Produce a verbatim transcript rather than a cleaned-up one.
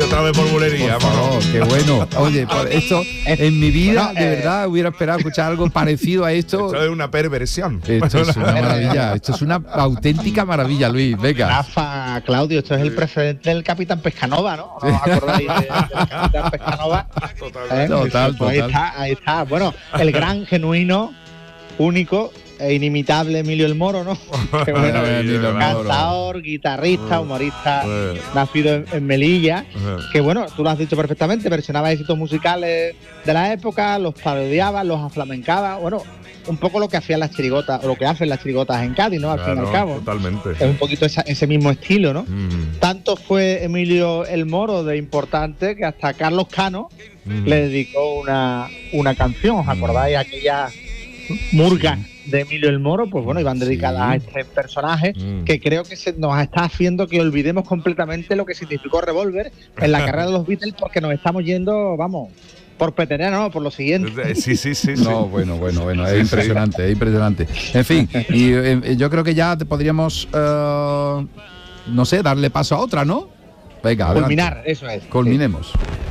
otra vez por bulería. Por favor, qué bueno. Oye, por esto en mi vida, de verdad, hubiera esperado escuchar algo parecido a esto. Esto es una perversión. Esto es una maravilla. Esto es una auténtica maravilla, Luis. Venga. Rafa, Claudio, esto es el precedente del Capitán Pescanova, ¿no? ¿No os acordáis del Capitán Pescanova? Total, ¿Eh? total, Pues ahí total. está, ahí está. Bueno, el gran, genuino, único e inimitable Emilio el Moro, ¿no? Que bueno, Ay, Emilio el Moro. cantador, guitarrista, humorista, Eh. nacido en, en Melilla, Eh. que bueno, tú lo has dicho perfectamente, versionaba éxitos musicales de la época, los parodiaba, los aflamencaba, bueno, un poco lo que hacían las chirigotas, o lo que hacen las chirigotas en Cádiz, ¿no? Al fin y Claro, al cabo. totalmente. Es un poquito esa- ese mismo estilo, ¿no? Mm, Tanto fue Emilio el Moro de importante que hasta Carlos Cano mm. le dedicó una, una canción. ¿Os acordáis aquellas murgas de Emilio el Moro? Pues bueno, iban dedicadas Sí. a este personaje Mm. que creo que se nos está haciendo que olvidemos completamente lo que significó Revolver en la carrera de los Beatles, porque nos estamos yendo, vamos, por petener, ¿no? Por lo siguiente. Eh, Sí, sí, sí. sí. No, bueno, bueno, bueno, es Sí, sí. impresionante, es impresionante. En fin, y eh, yo creo que ya te podríamos, eh, no sé, darle paso a otra, ¿no? Venga, adelante. Culminar, eso es. Culminemos.